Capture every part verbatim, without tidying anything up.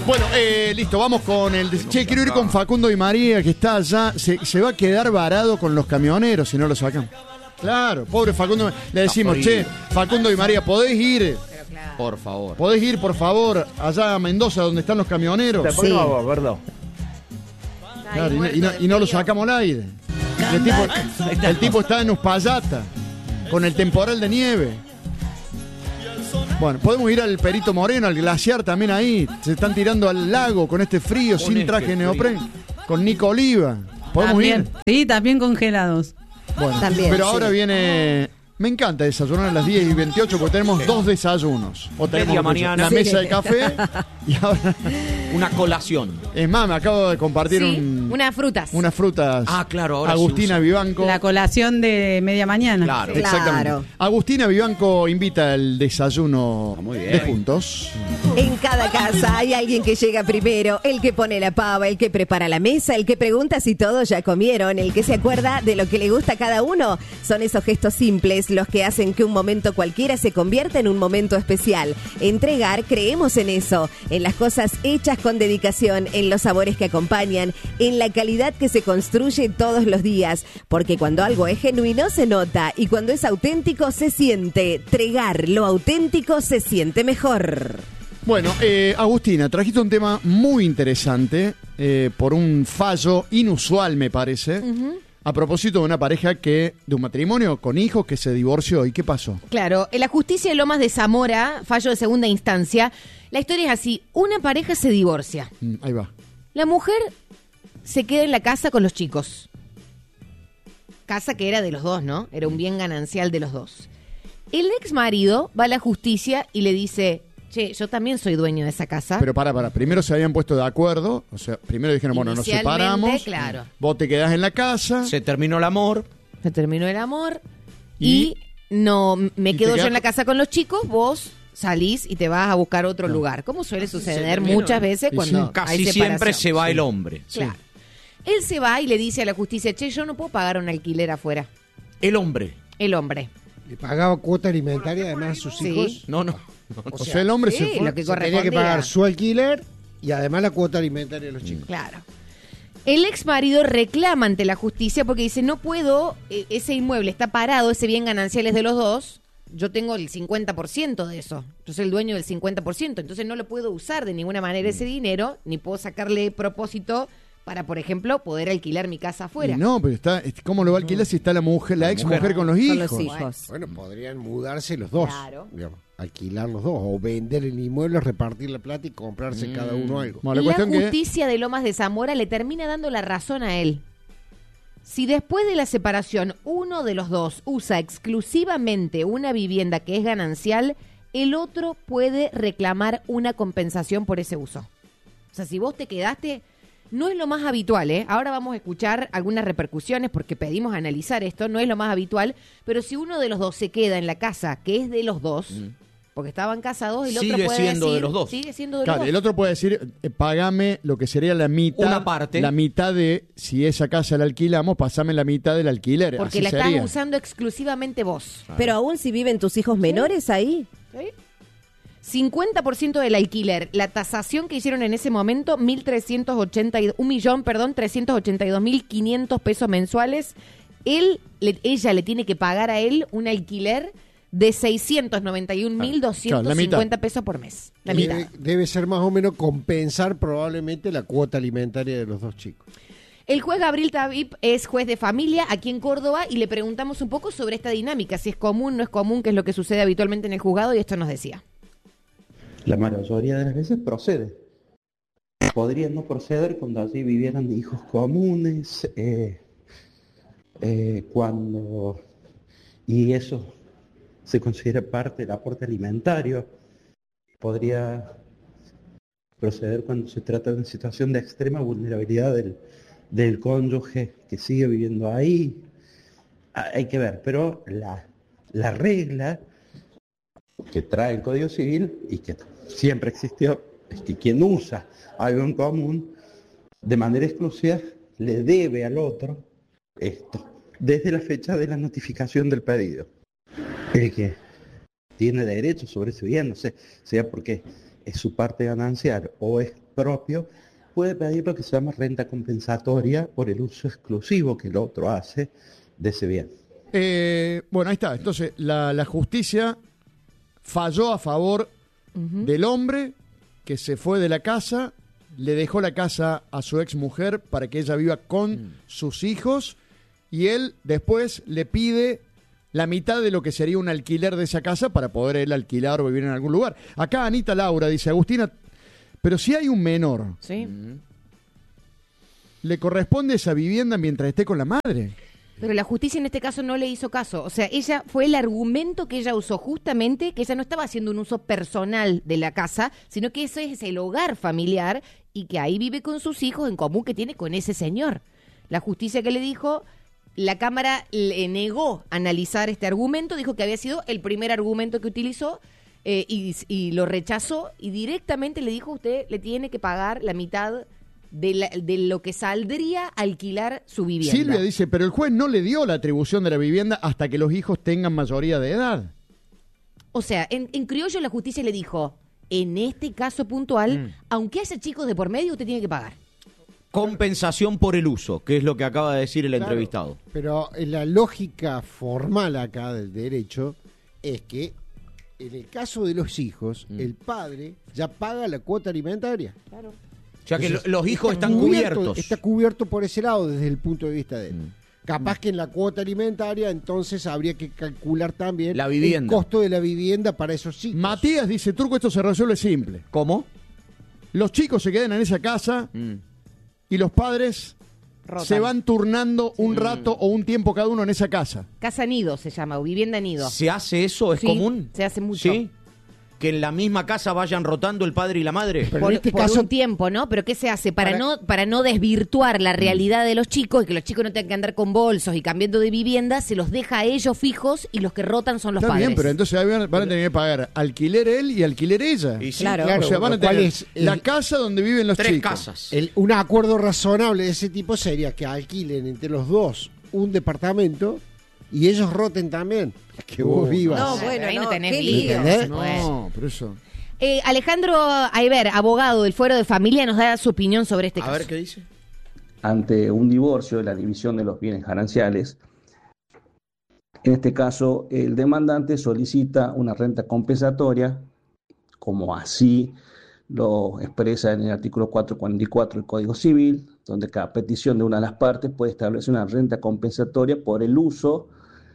Bueno, eh, listo, vamos con el... Che, quiero ir con Facundo y María, que está allá. Se, se va a quedar varado con los camioneros si no lo sacan. Claro, pobre Facundo. Le decimos, che, Facundo y María, ¿podés ir? Claro. Por favor. ¿Podés ir, por favor, allá a Mendoza, donde están los camioneros? Sí. No, perdón. Claro, y, no, y, no, y no lo sacamos al aire. El tipo, el tipo está en Uspallata, con el temporal de nieve. Bueno, podemos ir al Perito Moreno, al glaciar también ahí. Se están tirando al lago con este frío, Con sin este traje frío. neopren. Con Nico Oliva. ¿Podemos También. ir? Sí, también congelados. Bueno, También, pero sí. ahora viene... Me encanta desayunar a las diez y veintiocho porque tenemos dos desayunos. O tenemos Media dos mañana. la Sí. mesa de café y ahora... Una colación. Es más, me acabo de compartir Sí, un, unas frutas. unas frutas. Ah, claro, ahora Agustina se usa. Vivanco. La colación de media mañana. Claro. Exactamente. Claro. Agustina Vivanco invita al desayuno Ah, muy bien. de juntos. En cada casa hay alguien que llega primero, el que pone la pava, el que prepara la mesa, el que pregunta si todos ya comieron, el que se acuerda de lo que le gusta a cada uno. Son esos gestos simples los que hacen que un momento cualquiera se convierta en un momento especial. Entregar, creemos en eso, en las cosas hechas con dedicación, en los sabores que acompañan, en la calidad que se construye todos los días. Porque cuando algo es genuino se nota y cuando es auténtico se siente. Tregar lo auténtico se siente mejor. Bueno, eh, Agustina, trajiste un tema muy interesante eh, por un fallo inusual, me parece. A propósito de una pareja que, de un matrimonio con hijos que se divorció. ¿Y qué pasó? Claro, en la justicia de Lomas de Zamora, fallo de segunda instancia, la historia es así, una pareja se divorcia, Mm, ahí va. la mujer se queda en la casa con los chicos, casa que era de los dos, ¿no? Era un bien ganancial de los dos. El ex marido va a la justicia y le dice, che, yo también soy dueño de esa casa. Pero para, para. Primero se habían puesto de acuerdo. O sea, primero dijeron, bueno, nos Inicialmente, separamos. claro. Vos te quedás en la casa. Se terminó el amor. Se terminó el amor Y- y, no me y quedo te yo quedas en la con- casa con los chicos, vos salís y te vas a buscar otro No. lugar, como suele suceder terminó. muchas veces Y cuando sí. hay Casi separación. siempre se va el hombre. Claro. Él se va y le dice a la justicia, che, yo no puedo pagar un alquiler afuera. El hombre. El hombre. ¿Le pagaba cuota alimentaria además a sus Sí. hijos? No, no. O sea, el hombre sí, se fue. lo que Se tenía que correspondía. pagar su alquiler y además la cuota alimentaria de los chicos. Claro. El ex marido reclama ante la justicia porque dice, no puedo, eh, ese inmueble está parado, ese bien ganancial es de los dos, yo tengo el cincuenta por ciento de eso, yo soy el dueño del cincuenta por ciento, entonces no lo puedo usar de ninguna manera ese dinero, ni puedo sacarle propósito para, por ejemplo, poder alquilar mi casa afuera. Y no, pero está, es- ¿cómo lo va a alquilar si está la mujer, la La ex mujer. mujer con los Con hijos? los hijos. Bueno, podrían mudarse los dos. Claro. Digamos, alquilar los dos o vender el inmueble, repartir la plata y comprarse cada uno algo. Bueno, la La cuestión que... justicia de Lomas de Zamora le termina dando la razón a él. Si después de la separación uno de los dos usa exclusivamente una vivienda que es ganancial, el otro puede reclamar una compensación por ese uso. O sea, si vos te quedaste, no es lo más habitual, ¿eh? Ahora vamos a escuchar algunas repercusiones porque pedimos analizar esto, no es lo más habitual, pero si uno de los dos se queda en la casa que es de los dos, porque estaban casados, el Sigue otro puede siendo de decir- los dos. Sigue siendo de Claro, los el dos. otro puede decir, eh, pagame lo que sería la mitad. Una parte. La mitad de, si esa casa la alquilamos, pasame la mitad del alquiler. Porque Así la sería. estás usando exclusivamente vos. Pero aún si viven tus hijos menores ahí. ¿Sí? cincuenta por ciento del alquiler. La tasación que hicieron en ese momento, mil trescientos ochenta y dos, un millón, perdón, trescientos ochenta y dos mil quinientos pesos mensuales. Él, le- ella le tiene que pagar a él un alquiler de seiscientos noventa y un mil doscientos cincuenta pesos por mes. La mitad. Debe, debe ser más o menos compensar probablemente la cuota alimentaria de los dos chicos. El juez Gabriel Tabib es juez de familia aquí en Córdoba y le preguntamos un poco sobre esta dinámica, si es común, no es común, qué es lo que sucede habitualmente en el juzgado y esto nos decía. La mayoría de las veces procede. Podría no proceder cuando allí vivieran hijos comunes, eh, eh, cuando... y eso se considera parte del aporte alimentario. Podría proceder cuando se trata de una situación de extrema vulnerabilidad del, del cónyuge que sigue viviendo ahí. Ah, hay que ver, pero la, la regla que trae el Código Civil y que siempre existió es que quien usa algo en común de manera exclusiva le debe al otro esto desde la fecha de la notificación del pedido. El que tiene derecho sobre ese bien, no sé, sea porque es su parte ganancial o es propio, puede pedir lo que se llama renta compensatoria por el uso exclusivo que el otro hace de ese bien. Eh, bueno, ahí está. Entonces, la, la justicia falló a favor uh-huh. del hombre que se fue de la casa, le dejó la casa a su ex mujer para que ella viva con mm. sus hijos, y él después le pide la mitad de lo que sería un alquiler de esa casa para poder él alquilar o vivir en algún lugar. Acá Anita Laura dice, Agustina, pero si hay un menor, ¿sí? ¿le corresponde esa vivienda mientras esté con la madre? Pero la justicia en este caso no le hizo caso. O sea, ella fue el argumento que ella usó justamente, que ella no estaba haciendo un uso personal de la casa, sino que eso es el hogar familiar y que ahí vive con sus hijos en común que tiene con ese señor. La justicia que le dijo, la Cámara le negó analizar este argumento, dijo que había sido el primer argumento que utilizó eh, y, y lo rechazó y directamente le dijo, usted le tiene que pagar la mitad De, la, de lo que saldría a alquilar su vivienda. Silvia dice, pero el juez no le dio la atribución de la vivienda hasta que los hijos tengan mayoría de edad. O sea, en, en criollo la justicia le dijo, en este caso puntual, mm. aunque haya chicos de por medio, usted tiene que pagar. Compensación por el uso, que es lo que acaba de decir el claro, entrevistado. Pero la lógica formal acá del derecho es que en el caso de los hijos, mm. el padre ya paga la cuota alimentaria. Claro. O sea que Entonces, los hijos está están cubierto, cubiertos. Está cubierto por ese lado desde el punto de vista de él. Mm. Capaz mm. que en la cuota alimentaria entonces habría que calcular también la vivienda. el costo de la vivienda para esos chicos. Matías dice, Turco, esto se resuelve simple. ¿Cómo? Los chicos se quedan en esa casa mm. y los padres Rotan. se van turnando un rato mm. o un tiempo cada uno en esa casa. Casa nido se llama, o vivienda nido. ¿Se hace eso? ¿Es sí, común? Se hace mucho. ¿Sí? Que en la misma casa vayan rotando el padre y la madre. Por, en este por caso, un tiempo, ¿no? Pero ¿qué se hace? Para, para no para no desvirtuar la realidad de los chicos y que los chicos no tengan que andar con bolsos y cambiando de vivienda, se los deja a ellos fijos y los que rotan son los Está padres. Bien, pero entonces van, van a tener que pagar alquiler él y alquiler ella. Y sí, claro. claro. O sea, van a tener es el, la casa donde viven los tres chicos. casas. El, un acuerdo razonable de ese tipo sería que alquilen entre los dos un departamento y ellos roten también. Que vos uh, vivas. No, bueno, ahí no, no tenés qué lío. lío. No, pero eso... Eh, Alejandro Ayber, abogado del Fuero de Familia, nos da su opinión sobre este a caso. A ver qué dice. Ante un divorcio, la división de los bienes gananciales, en este caso el demandante solicita una renta compensatoria, como así lo expresa en el artículo cuatrocientos cuarenta y cuatro del Código Civil, donde cada petición de una de las partes puede establecer una renta compensatoria por el uso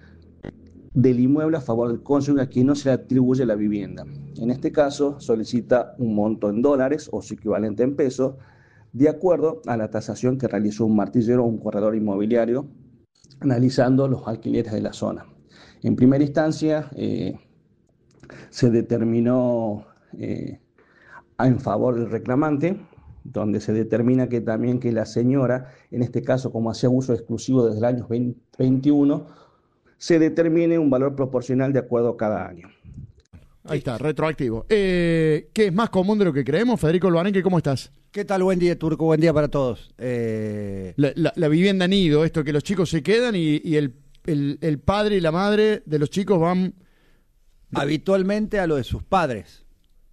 del inmueble a favor del cónyuge a quien no se le atribuye la vivienda. En este caso, solicita un monto en dólares o su equivalente en pesos, de acuerdo a la tasación que realizó un martillero o un corredor inmobiliario, analizando los alquileres de la zona. En primera instancia, eh, se determinó eh, en favor del reclamante, donde se determina que también que la señora, en este caso, como hacía uso exclusivo desde el año veinte veintiuno, se determine un valor proporcional de acuerdo a cada año. Ahí está, retroactivo. Eh, ¿Qué es más común de lo que creemos? Federico Albarenque, ¿cómo estás? ¿Qué tal? Buen día, Turco. Buen día para todos. Eh... La, la, la vivienda nido, esto que los chicos se quedan y, y el, el, el padre y la madre de los chicos van... habitualmente a lo de sus padres.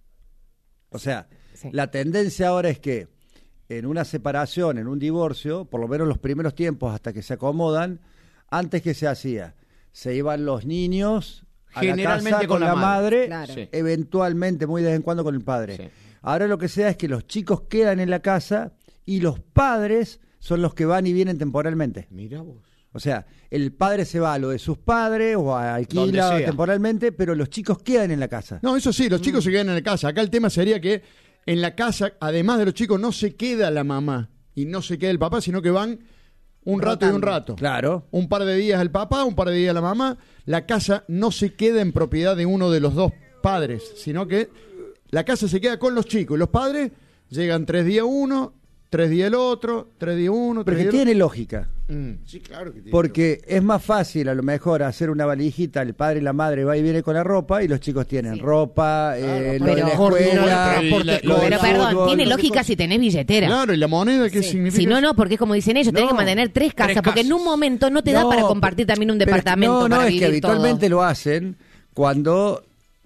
O sea, sí. La tendencia ahora es que en una separación, en un divorcio, por lo menos los primeros tiempos hasta que se acomodan, antes que se hacía, se iban los niños a generalmente la casa con, con la, la madre, Claro. Sí. eventualmente, muy de vez en cuando con el padre. Sí. Ahora lo que se da es que los chicos quedan en la casa y los padres son los que van y vienen temporalmente. Mira vos. O sea, el padre se va a lo de sus padres o a alquila Donde sea. temporalmente, pero los chicos quedan en la casa. No, eso sí, los chicos mm. se quedan en la casa. Acá el tema sería que en la casa, además de los chicos, no se queda la mamá y no se queda el papá, sino que van un rato Rotando. y un rato. Claro. Un par de días el papá, un par de días la mamá. La casa no se queda en propiedad de uno de los dos padres, sino que la casa se queda con los chicos. Y los padres llegan tres días uno, tres días el otro, tres días uno, Pero tres que días tiene lógica. Mm. Sí, claro que tiene. Porque es más fácil a lo mejor hacer una valijita, el padre y la madre va y viene con la ropa y los chicos tienen Sí. ropa, eh, Claro, lo de la pero- escuela, Pero- lo del Pero perdón, fútbol, tiene lo- lógica si tenés billetera. Claro, ¿y la moneda qué Sí. significa? Si no, no, porque es como dicen ellos, tenés No. que mantener tres casas, Tres porque en un casas. momento no te da No, para compartir también un pero- departamento No, no, para es que vivir habitualmente todo. lo hacen cuando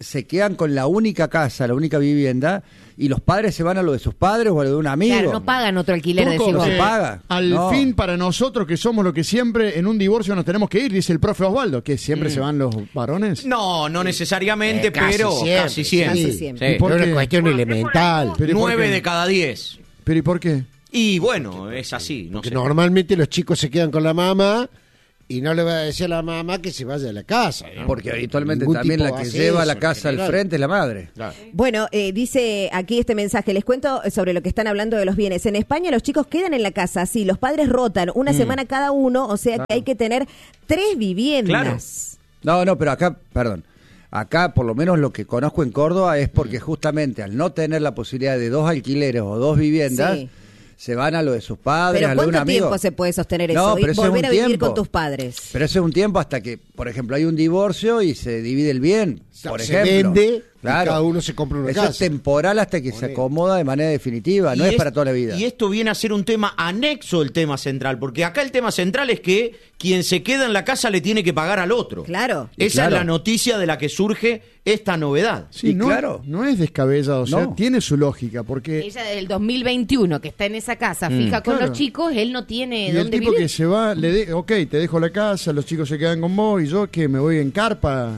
se quedan con la única casa, la única vivienda, y los padres se van a lo de sus padres o a lo de un amigo. Claro, no pagan otro alquiler. Turco, de no se eh, paga. Al No. fin, para nosotros que somos lo que siempre en un divorcio nos tenemos que ir, dice el profe Osvaldo, que siempre Mm. se van los varones. No, no necesariamente, Eh, casi pero siempre, casi siempre. casi siempre. Sí. ¿Y por Es qué? una cuestión elemental. Pero ¿y por Nueve qué? de cada diez. ¿Pero y por qué? Y bueno, es así, no Porque sé. normalmente los chicos se quedan con la mamá y no le va a decir a la mamá que se vaya de la casa, ¿no? Porque habitualmente Ningún también tipo la que hace lleva eso, la en casa al general. frente es la madre. Claro. Bueno, eh, dice aquí este mensaje, les cuento sobre lo que están hablando de los bienes. En España los chicos quedan en la casa, sí, los padres rotan una semana cada uno, o sea que hay que tener tres viviendas. No, no, pero acá, perdón, acá por lo menos lo que conozco en Córdoba es porque justamente al no tener la posibilidad de dos alquileres o dos viviendas, Sí. se van a lo de sus padres, Pero a lo de un ¿cuánto amigo. tiempo se puede sostener No, eso? Y pero eso es volver un a vivir tiempo. con tus padres. Pero ese es un tiempo hasta que, por ejemplo, hay un divorcio y se divide el bien, por se ejemplo. vende y Claro. cada uno se compra una Eso casa. es temporal hasta que se acomoda de manera definitiva, no Y es, para toda la vida. Y esto viene a ser un tema anexo del tema central, porque acá el tema central es que quien se queda en la casa le tiene que pagar al otro. Claro. Esa Claro. es la noticia de la que surge esta novedad. Sí, Y no, claro. no es descabellado, o sea, No. tiene su lógica, porque Ella del dos mil veintiuno que está en esa casa Mm. fija con Claro. los chicos, él no tiene y el dónde tipo vivir. que se va, le de, ok, te dejo la casa, los chicos se quedan con vos y yo que me voy en carpa.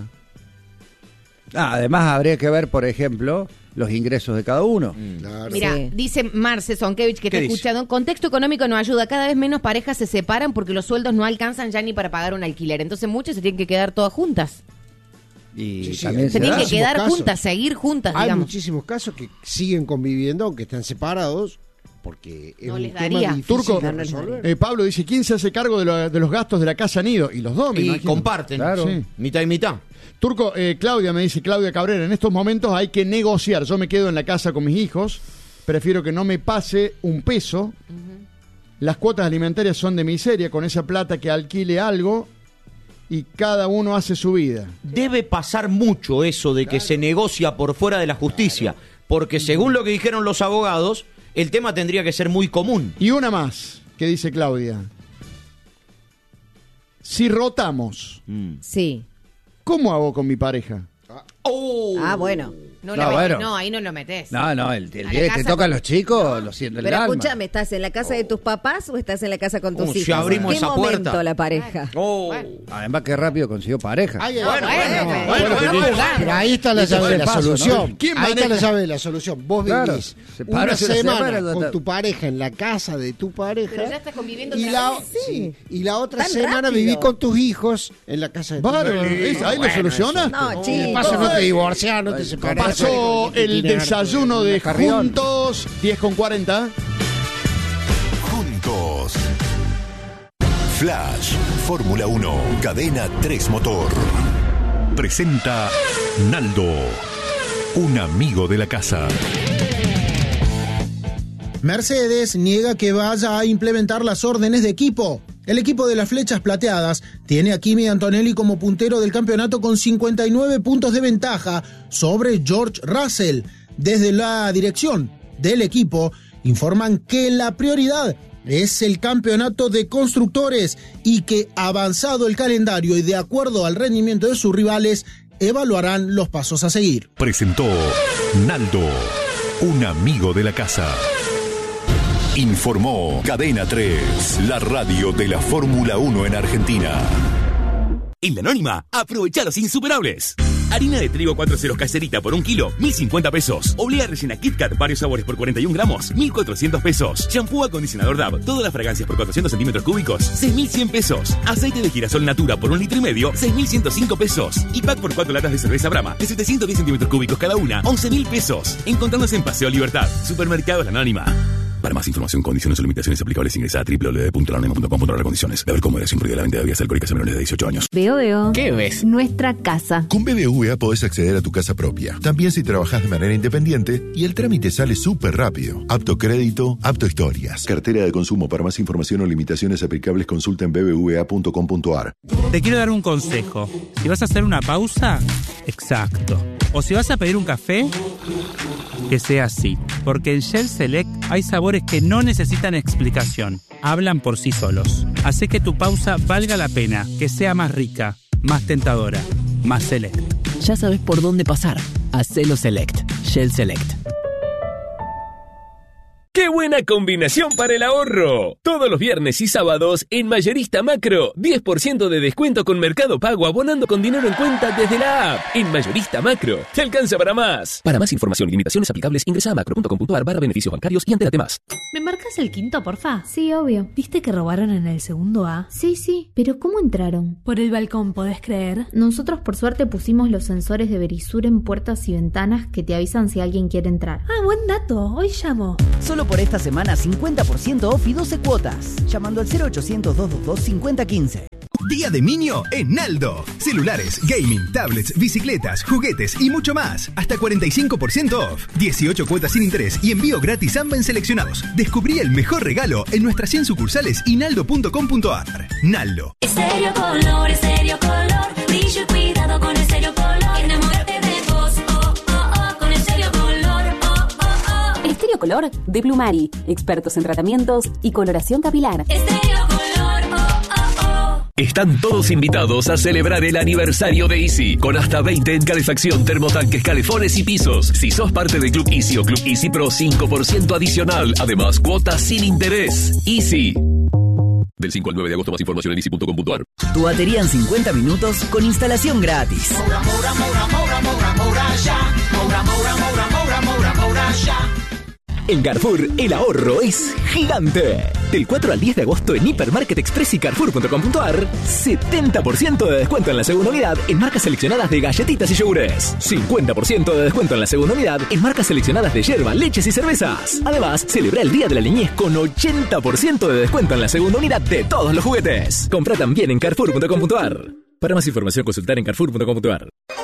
Ah, además habría que ver, por ejemplo, los ingresos de cada uno. Claro. Mira, Sí. dice Marce Sonkevich que ¿Qué está dice? escuchando, contexto económico no ayuda, cada vez menos parejas se separan porque los sueldos no alcanzan ya ni para pagar un alquiler, entonces muchas se tienen que quedar todas juntas, Y Sí, sí, también se se tienen da. que quedar casos. juntas, seguir juntas, Hay digamos. muchísimos casos que siguen conviviendo aunque están separados porque es No un les tema daría. difícil Turco, de no les resolver. Eh, Pablo dice, ¿quién se hace cargo de, lo- de los gastos de la casa nido? Y los dos, me Y imagino. comparten, Claro. Sí. mitad y mitad. Turco, eh, Claudia me dice, Claudia Cabrera, en estos momentos hay que negociar. Yo me quedo en la casa con mis hijos, prefiero que no me pase un peso. Las cuotas alimentarias son de miseria, con esa plata que alquile algo y cada uno hace su vida. Debe pasar mucho eso de que se negocia por fuera de la justicia, porque según lo que dijeron los abogados, el tema tendría que ser muy común. Y una más, que dice Claudia. Si rotamos, Sí. ¿cómo hago con mi pareja? Oh. Ah, bueno. No, No, le metés, bueno. no, ahí no lo metes. No, no, el, el A día la que te casa tocan con- los chicos, lo siento en el Pero alma. escúchame, ¿estás en la casa de tus papás o estás en la casa con tus Uh, si hijos? abrimos ¿Qué esa momento puerta. la pareja? Oh. Bueno. Además, qué rápido consiguió pareja. Ay, ay, Bueno, ay, bueno, ay, bueno, ay, bueno, bueno, bueno, jugando. pero ahí está la Dicho llave de la de paso, ¿no? solución. ¿Quién Ahí está maneja? la llave de la solución. Vos Claro, vivís se una para, se la semana separa, con ta- tu pareja en la casa de tu pareja. Pero ya estás conviviendo y otra la, vez. sí, y la otra Tan semana rápido. viví con tus hijos en la casa de tu Bárbaro, pareja. ¿es- ¿ahí lo solucionaste? No, De chicos. paso no te divorciás, no te separás. Pasó el desayuno de Juntos, diez con cuarenta. Juntos. Flash, Fórmula uno, Cadena tres Motor. Presenta Naldo, un amigo de la casa. Mercedes niega que vaya a implementar las órdenes de equipo. El equipo de las Flechas Plateadas tiene a Kimi Antonelli como puntero del campeonato con cincuenta y nueve puntos de ventaja sobre George Russell. Desde la dirección del equipo informan que la prioridad es el campeonato de constructores y que, avanzado el calendario y de acuerdo al rendimiento de sus rivales, evaluarán los pasos a seguir. Presentó Naldo, un amigo de la casa. Informó Cadena tres, la radio de la Fórmula uno en Argentina. En la Anónima, aprovecha los insuperables. Harina de trigo cuatro ceros caserita por un kilo, mil cincuenta pesos. Oblea rellena Kit Kat, varios sabores por cuarenta y un gramos, mil cuatrocientos pesos. Shampoo acondicionador D A V, todas las fragancias por cuatrocientos centímetros cúbicos, seis mil cien pesos. Aceite de girasol Natura por un litro y medio, seis mil ciento cinco pesos. Y pack por cuatro latas de cerveza Brahma, de setecientos diez centímetros cúbicos cada una, once mil pesos. Encontrándose en Paseo Libertad, Supermercados La Anónima. Para más información, condiciones o limitaciones aplicables, ingresa a doble u doble u doble u punto la anónima punto com punto a r condiciones. Beber cómodo sin ruido, la venta de bebidas alcohólicas a menores de dieciocho años. Veo, veo. ¿Qué ves? Nuestra casa. Con B B V A podés acceder a tu casa propia, también si trabajás de manera independiente, y el trámite sale súper rápido. Apto crédito, apto historias. Cartera de consumo. Para más información o limitaciones aplicables, consulta en b b v a punto com punto a r. Te quiero dar un consejo. Si vas a hacer una pausa, exacto. O si vas a pedir un café, que sea así. Porque en Shell Select hay sabores que no necesitan explicación. Hablan por sí solos. Hace que tu pausa valga la pena, que sea más rica, más tentadora, más select. ya sabes por dónde pasar. Hacelo Select. Shell Select. ¡Qué buena combinación para el ahorro! Todos los viernes y sábados en Mayorista Macro, diez por ciento de descuento con Mercado Pago abonando con dinero en cuenta desde la app. En Mayorista Macro, te alcanza para más. Para más información y limitaciones aplicables, ingresa a macro punto com punto a r barra beneficios bancarios y entérate más. ¿Me marcas el quinto, porfa? Sí, obvio. ¿Viste que robaron en el segundo A? Sí, sí. ¿Pero cómo entraron? Por el balcón, ¿podés creer? Nosotros por suerte pusimos los sensores de Verisur en puertas y ventanas que te avisan si alguien quiere entrar. Ah, buen dato. Hoy llamo. Solo por esta semana cincuenta por ciento off y doce cuotas. Llamando al cero ochocientos, doscientos veintidós, cincuenta quince. Día de Minio en Naldo. Celulares, gaming, tablets, bicicletas, juguetes y mucho más. Hasta cuarenta y cinco por ciento off. dieciocho cuotas sin interés y envío gratis a en seleccionados. Descubrí el mejor regalo en nuestras cien sucursales y naldo punto com punto a r. Naldo. Estéreo Color, Estéreo Color. Brillo y cuidado con Estéreo Color. Enamórate de vos, oh, oh, oh. Con Estéreo Color, oh, oh, oh. Estéreo Color de Plumari. Expertos en tratamientos y coloración capilar. Estéreo Color, oh, oh, oh. Están todos invitados a celebrar el aniversario de Easy, con hasta veinte en calefacción, termotanques, calefones y pisos. Si sos parte del Club Easy o Club Easy Pro, cinco por ciento adicional. Además, cuotas sin interés. Easy. Del cinco al nueve de agosto, más información en easy punto com punto a r. Tu batería en cincuenta minutos con instalación gratis. Moura, moura, moura, moura, moura, moura, ya. Moura, moura, moura, moura, moura, moura, ya. En Carrefour, el ahorro es gigante. Del cuatro al diez de agosto en Hipermarket Express y carrefour punto com punto a r, setenta por ciento de descuento en la segunda unidad en marcas seleccionadas de galletitas y yogures. cincuenta por ciento de descuento en la segunda unidad en marcas seleccionadas de yerba, leches y cervezas. Además, celebra el Día de la Niñez con ochenta por ciento de descuento en la segunda unidad de todos los juguetes. Compra también en carrefour punto com punto a r. Para más información, consultar en carrefour punto com punto a r.